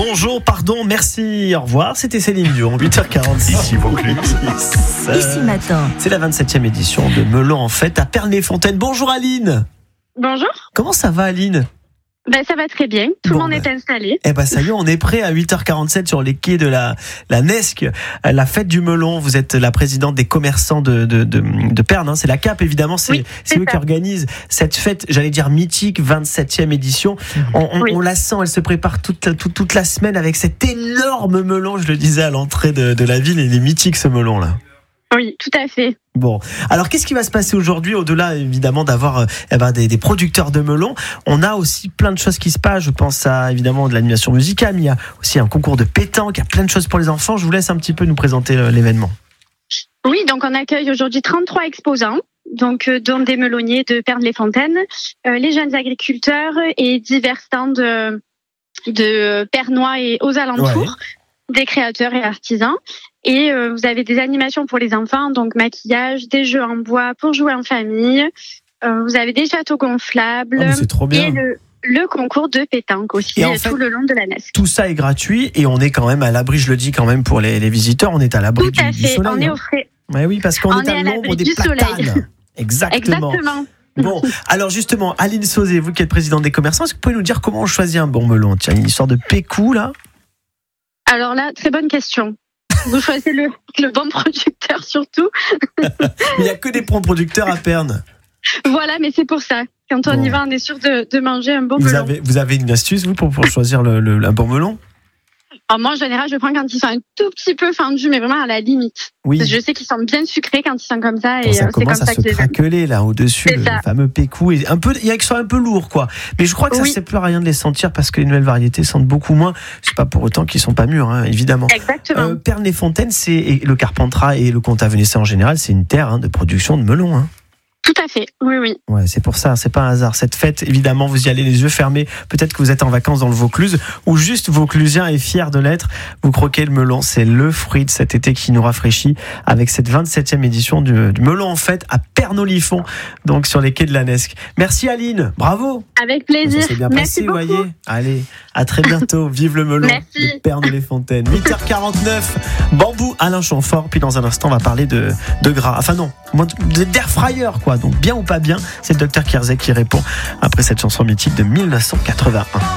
Bonjour, pardon, merci, au revoir. C'était Céline Dion, 8h46. Ici Vaucluse. Ici Matin. C'est la 27e édition de Melon en fête à Pernes-les-Fontaines. Bonjour Aline. Bonjour. Comment ça va Aline? Ça va très bien. Tout le monde est installé. Ça y est, on est prêt à 8h47 sur les quais de la Nesque, la fête du melon. Vous êtes la présidente des commerçants de Pernes, hein. C'est la CAP, évidemment. C'est eux qui organisent cette fête, j'allais dire mythique, 27e édition. On la sent, elle se prépare toute la semaine avec cet énorme melon, je le disais à l'entrée de la ville. Il est mythique ce melon-là. Oui, tout à fait. Bon, alors qu'est-ce qui va se passer aujourd'hui, au-delà évidemment d'avoir des producteurs de melons? On a aussi plein de choses qui se passent. Je pense à évidemment de l'animation musicale, mais il y a aussi un concours de pétanque, il y a plein de choses pour les enfants. Je vous laisse un petit peu nous présenter l'événement. Oui, donc on accueille aujourd'hui 33 exposants, dont des melonniers de Pernes-les-Fontaines, les jeunes agriculteurs et divers stands de Pernois et aux alentours, des créateurs et artisans. Et vous avez des animations pour les enfants, donc maquillage, des jeux en bois pour jouer en famille. Vous avez des châteaux gonflables c'est trop bien. Et le concours de pétanque aussi, et en fait, tout le long de la Nesque. Tout ça est gratuit et on est quand même à l'abri, je le dis quand même pour les visiteurs, on est à l'abri du soleil. On est au frais. Oui, parce qu'on est à l'ombre des platanes. Exactement. Bon, alors justement, Aline Sauzé, vous qui êtes présidente des commerçants, est-ce que vous pouvez nous dire comment on choisit un bon melon? Tiens, une histoire de pécou là. Alors là, très bonne question. Vous choisissez le bon producteur surtout. Il n'y a que des bons producteurs à Pernes. Voilà, mais c'est pour ça. Quand on y va, on est sûr de manger un bon melon. Vous avez une astuce, vous, pour choisir un bon melon? Alors moi, en général, je prends quand ils sont un tout petit peu fendus, mais vraiment à la limite. Oui. Je sais qu'ils sont bien sucrés quand ils sont comme ça. Et ça c'est comme commence ça à se craqueler là au-dessus, le fameux pécou. Il y a qui sont un peu lourds, quoi. Mais je crois que ça ne sert plus à rien de les sentir parce que les nouvelles variétés sentent beaucoup moins. C'est pas pour autant qu'ils sont pas mûrs, hein, évidemment. Exactement. Pernes-les-Fontaines, et le Carpentras et le Comte-Avenissé en général, c'est une terre de production de melons. Hein. Tout à fait, oui. Ouais, c'est pour ça, c'est pas un hasard. Cette fête, évidemment, vous y allez les yeux fermés. Peut-être que vous êtes en vacances dans le Vaucluse ou juste Vauclusien et fier de l'être. Vous croquez le melon, c'est le fruit de cet été qui nous rafraîchit avec cette 27e édition du melon en fête à Pernes-les-Fontaines, donc sur les quais de la Nesque. Merci Aline, bravo. Avec plaisir. Ça s'est bien Merci passé, beaucoup. Voyez. Allez, à très bientôt. Vive le melon de Pernes-les-Fontaines. 8h49, Bambou, Alain Chamfort. Puis dans un instant, on va parler de gras. Enfin non, d'air fryer quoi. Donc bien ou pas bien, c'est le docteur Kierzek qui répond après cette chanson mythique de 1981.